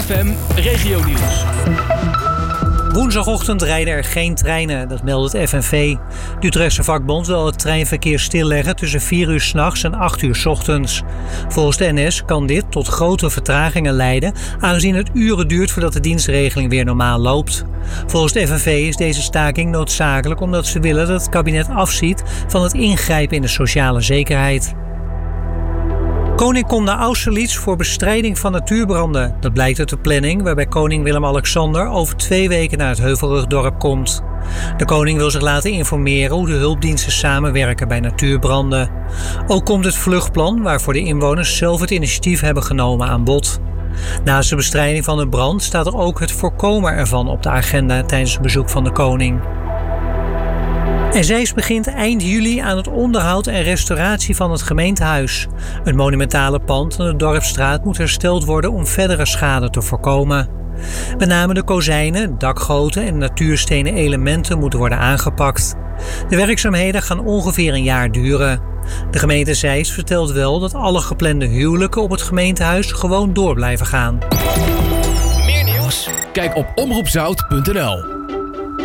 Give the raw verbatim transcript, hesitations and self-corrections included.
F M Regionieuws. Woensdagochtend rijden er geen treinen, dat meldt het F N V. De Utrechtse vakbond wil het treinverkeer stilleggen tussen vier uur 's nachts en acht uur 's ochtends. Volgens de N S kan dit tot grote vertragingen leiden, aangezien het uren duurt voordat de dienstregeling weer normaal loopt. Volgens de F N V is deze staking noodzakelijk omdat ze willen dat het kabinet afziet van het ingrijpen in de sociale zekerheid. Koning komt naar Austerlitz voor bestrijding van natuurbranden. Dat blijkt uit de planning waarbij koning Willem-Alexander over twee weken naar het Heuvelrugdorp komt. De koning wil zich laten informeren hoe de hulpdiensten samenwerken bij natuurbranden. Ook komt het vluchtplan waarvoor de inwoners zelf het initiatief hebben genomen aan bod. Naast de bestrijding van de brand staat er ook het voorkomen ervan op de agenda tijdens het bezoek van de koning. En Zeist begint eind juli aan het onderhoud en restauratie van het gemeentehuis. Een monumentale pand aan de Dorpsstraat moet hersteld worden om verdere schade te voorkomen. Met name de kozijnen, dakgoten en natuurstenen elementen moeten worden aangepakt. De werkzaamheden gaan ongeveer een jaar duren. De gemeente Zeist vertelt wel dat alle geplande huwelijken op het gemeentehuis gewoon door blijven gaan. Meer nieuws? Kijk op omroep zout punt n l.